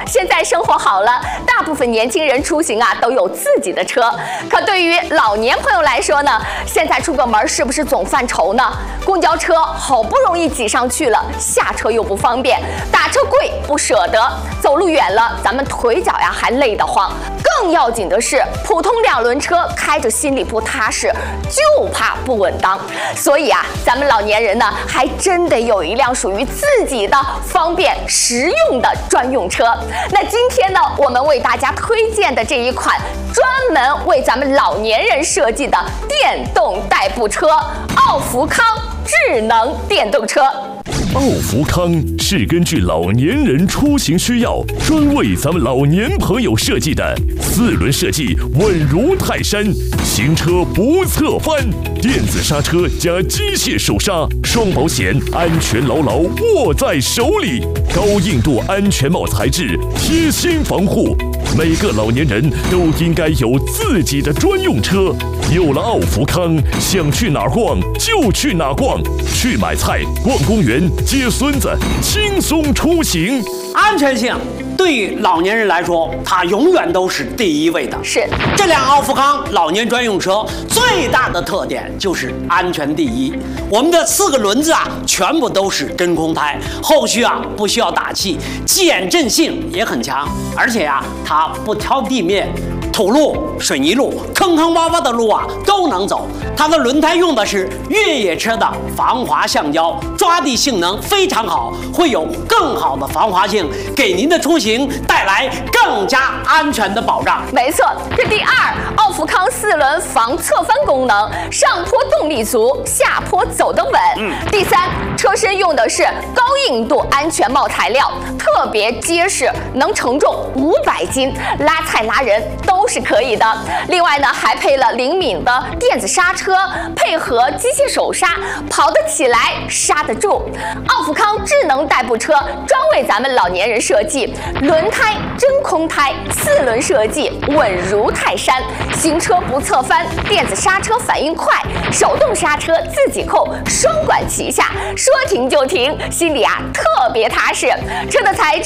现在生活好了，大部分年轻人出行啊都有自己的车。可对于老年朋友来说呢，现在出个门是不是总犯愁呢？公交车好不容易挤上去了，下车又不方便，打车贵不舍得，走路远了咱们腿脚呀还累得慌。更要紧的是，普通2轮车开着心里不踏实，就怕不稳当。所以啊，咱们老年人呢，还真得有一辆属于自己的方便实用的专用车。那今天呢，我们为大家推荐的这一款专门为咱们老年人设计的电动代步车——奥福康智能电动车。 奥福康是根据老年人出行需要，专为咱们老年朋友设计的4轮设计，稳如泰山，行车不侧翻，电子刹车加机械手刹，双保险，安全牢牢握在手里，高硬度安全帽材质，贴心防护。每个老年人都应该有自己的专用车。有了奥福康，想去哪儿逛就去哪儿逛，去买菜、逛公园、接孙子，轻松出行。 安全性对于老年人来说，它永远都是第一位的。 是这辆奥福康老年专用车最大的特点就是安全第一。我们的4个轮子啊，全部都是真空胎，后续啊不需要打气，减震性也很强，而且啊它不挑地面。土路、水泥路、坑坑洼洼的路啊都能走。它的轮胎用的是越野车的防滑橡胶，抓地性能非常好，会有更好的防滑性，给您的出行带来更加安全的保障。 没错，这第2，奥福康4轮防侧翻功能，上坡动力足，下坡走得稳。第3，车身用的是高硬度安全帽材料，特别结实，能承重500斤，拉菜拉人都是可以的。另外呢，还配了灵敏的电子刹车，配合机械手刹，跑得起来，刹得住。奥福康智能代步车专为咱们老年人设计，轮胎真空胎，4轮设计，稳如泰山，行车不侧翻，电子刹车反应快，手动刹车自己控，双管齐下，说停就停，心里啊特别踏实。车的材质